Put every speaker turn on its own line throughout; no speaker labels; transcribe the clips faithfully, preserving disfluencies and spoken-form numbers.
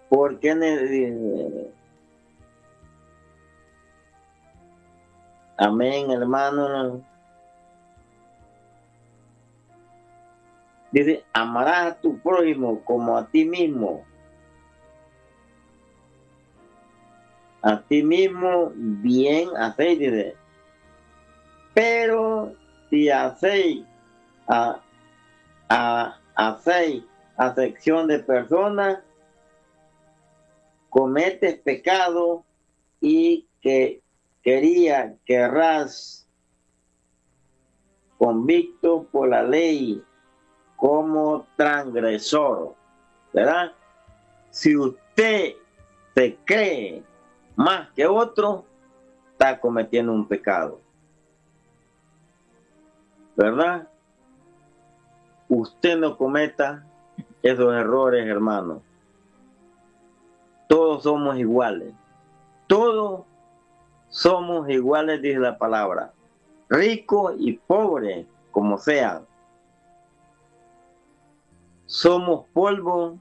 ¿Por qué? Ne- Amén, hermano. Dice, amarás a tu prójimo como a ti mismo. A ti mismo bien hacéis, dice. Pero si hacéis a, a, hacéis acepción de personas, cometes pecado y que quería, querrás convicto por la ley como transgresor, ¿verdad? Si usted se cree más que otro, está cometiendo un pecado, ¿verdad? Usted no cometa esos errores, hermano. Todos somos iguales. Todos somos iguales, dice la palabra. Rico y pobre, como sean. Somos polvo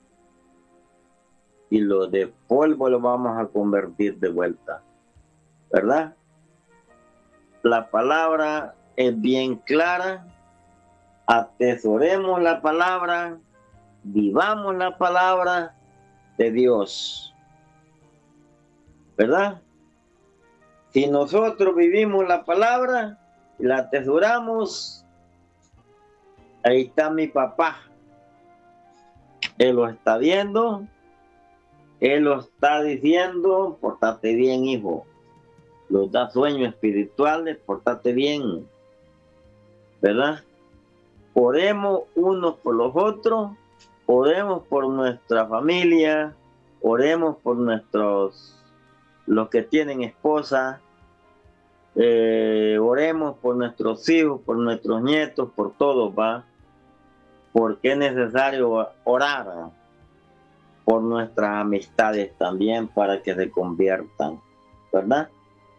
y lo de polvo lo vamos a convertir de vuelta, ¿verdad? La palabra es bien clara. Atesoremos la palabra, vivamos la palabra de Dios, ¿verdad? Si nosotros vivimos la palabra y la atesoramos, ahí está mi papá. Él lo está viendo, él lo está diciendo, pórtate bien, hijo. Nos da sueños espirituales, pórtate bien, ¿verdad? Oremos unos por los otros, oremos por nuestra familia, oremos por nuestros, los que tienen esposa, eh, oremos por nuestros hijos, por nuestros nietos, por todos, ¿va? Porque es necesario orar por nuestras amistades también para que se conviertan, ¿verdad?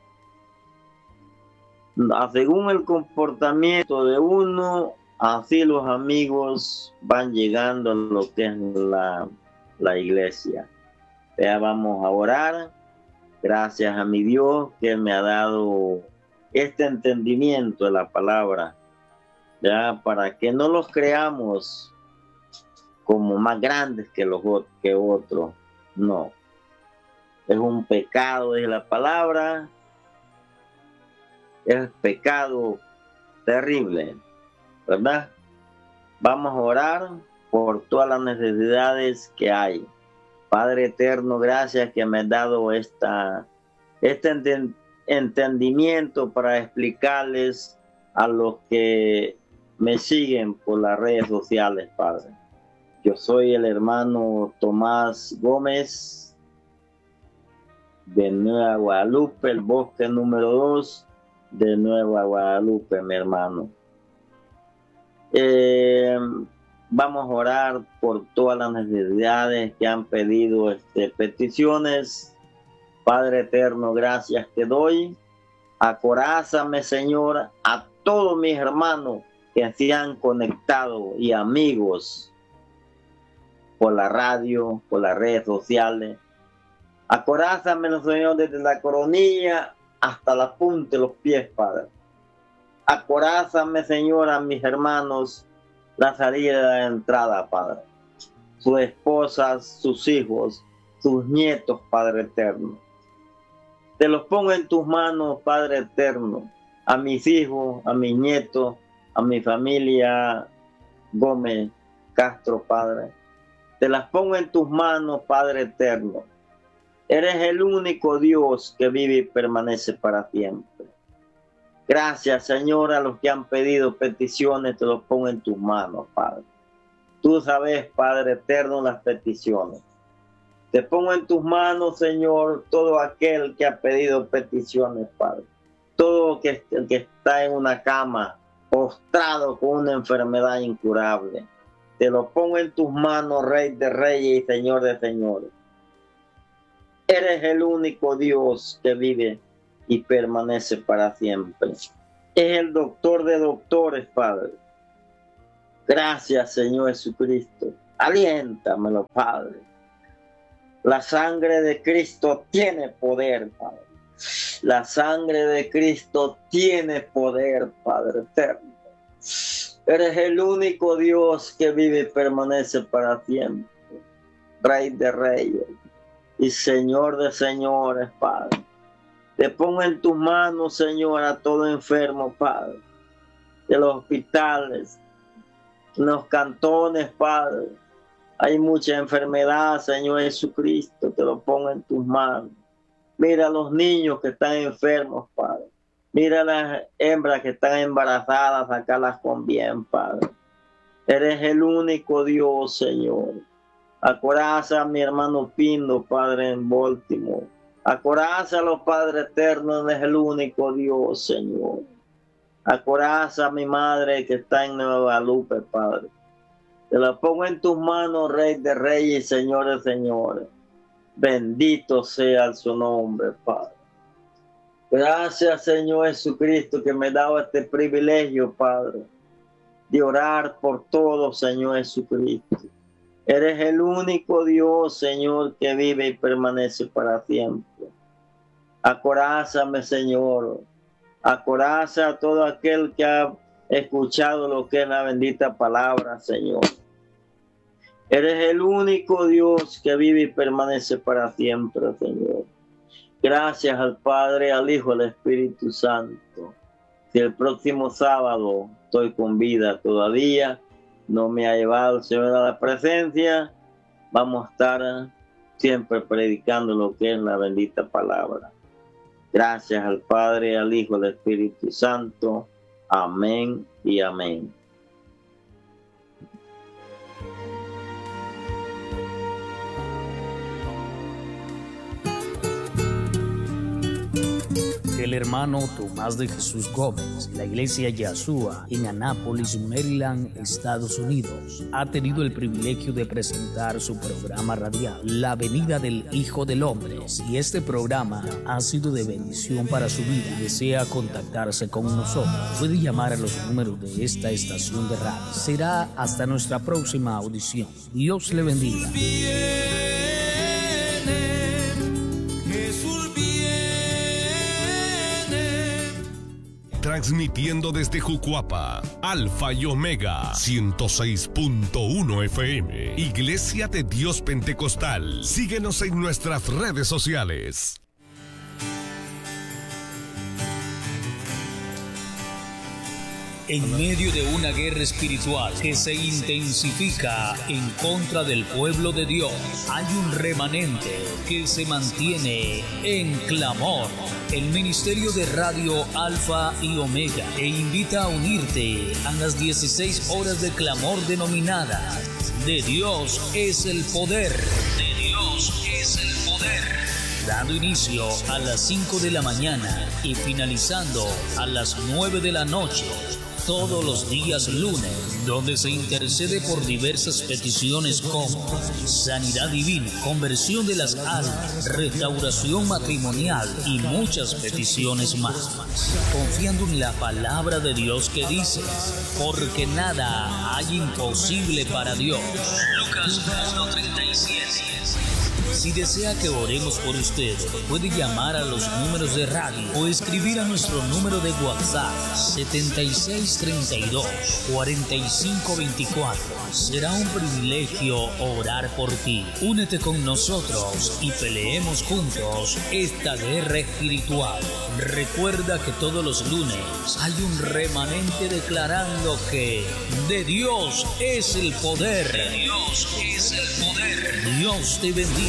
Según el comportamiento de uno, así los amigos van llegando a lo que es la, la iglesia. Ya vamos a orar. Gracias a mi Dios que me ha dado este entendimiento de la palabra, ya para que no los creamos como más grandes que los que otros. No, es un pecado, es la palabra, es pecado terrible, ¿verdad? Vamos a orar por todas las necesidades que hay. Padre eterno, gracias que me has dado esta, este enten, entendimiento para explicarles a los que me siguen por las redes sociales, Padre. Yo soy el hermano Tomás Gómez de Nueva Guadalupe, el bosque número dos de Nueva Guadalupe, mi hermano. Eh, vamos a orar por todas las necesidades que han pedido este, peticiones. Padre eterno, gracias te doy. Acorazame, Señor, a todos mis hermanos que se han conectado y amigos por la radio, por las redes sociales. Acorázame, Señor, desde la coronilla hasta la punta de los pies, Padre. Acorázame, Señor, a mis hermanos, la salida y la entrada, Padre. Sus esposas, sus hijos, sus nietos, Padre eterno. Te los pongo en tus manos, Padre eterno. A mis hijos, a mis nietos, a mi familia Gómez Castro, Padre. Te las pongo en tus manos, Padre eterno. Eres el único Dios que vive y permanece para siempre. Gracias, Señor, a los que han pedido peticiones, te los pongo en tus manos, Padre. Tú sabes, Padre eterno, las peticiones. Te pongo en tus manos, Señor, todo aquel que ha pedido peticiones, Padre. Todo que, el que está en una cama, postrado con una enfermedad incurable. Te lo pongo en tus manos, Rey de Reyes y Señor de Señores. Eres el único Dios que vive y permanece para siempre. Es el doctor de doctores, Padre. Gracias, Señor Jesucristo. Aliéntamelo, Padre. La sangre de Cristo tiene poder, Padre. La sangre de Cristo tiene poder, Padre eterno. Eres el único Dios que vive y permanece para siempre. Rey de reyes y Señor de señores, Padre. Te pongo en tus manos, Señor, a todo enfermo, Padre. De los hospitales, en los cantones, Padre. Hay mucha enfermedad, Señor Jesucristo. Te lo pongo en tus manos. Mira a los niños que están enfermos, Padre. Mira a las hembras que están embarazadas, sacarlas con bien, Padre. Eres el único Dios, Señor. Acoraza a mi hermano Pindo, Padre, en Baltimore. Acoraza a los Padres eternos, eres el único Dios, Señor. Acoraza a mi madre que está en Nueva Guadalupe, Padre. Te la pongo en tus manos, Rey de reyes y Señor de señores. Bendito sea su nombre, Padre. Gracias, Señor Jesucristo, que me ha dado este privilegio, Padre, de orar por todos, Señor Jesucristo. Eres el único Dios, Señor, que vive y permanece para siempre. Acorázame, Señor. Acoraza a todo aquel que ha escuchado lo que es la bendita palabra, Señor. Eres el único Dios que vive y permanece para siempre, Señor. Gracias al Padre, al Hijo, al Espíritu Santo. Si el próximo sábado estoy con vida todavía, no me ha llevado el Señor a la presencia, vamos a estar siempre predicando lo que es la bendita palabra. Gracias al Padre, al Hijo, al Espíritu Santo. Amén y amén.
El hermano Tomás de Jesús Gómez, la iglesia Yahshua en Annapolis, Maryland, Estados Unidos, ha tenido el privilegio de presentar su programa radial, La Venida del Hijo del Hombre. Si este programa ha sido de bendición para su vida y desea contactarse con nosotros, puede llamar a los números de esta estación de radio. Será hasta nuestra próxima audición. Dios le bendiga.
Transmitiendo desde Jucuapa, Alfa y Omega, ciento seis punto uno F M, Iglesia de Dios Pentecostal. Síguenos en nuestras redes sociales.
En medio de una guerra espiritual que se intensifica en contra del pueblo de Dios, hay un remanente que se mantiene en clamor. El Ministerio de Radio Alfa y Omega te invita a unirte a las dieciséis horas de clamor denominadas De Dios es el poder. De Dios es el poder. Dando inicio a las cinco de la mañana y finalizando a las nueve de la noche. Todos los días lunes, donde se intercede por diversas peticiones como sanidad divina, conversión de las almas, restauración matrimonial y muchas peticiones más. Confiando en la palabra de Dios que dice, porque nada hay imposible para Dios. Lucas uno treinta y siete. Si desea que oremos por usted, puede llamar a los números de radio o escribir a nuestro número de WhatsApp setenta y seis treinta y dos, cuarenta y cinco veinticuatro. Será un privilegio orar por ti. Únete con nosotros y peleemos juntos esta guerra espiritual. Recuerda que todos los lunes hay un remanente declarando que de Dios es el poder. De Dios es el poder. Dios te bendiga.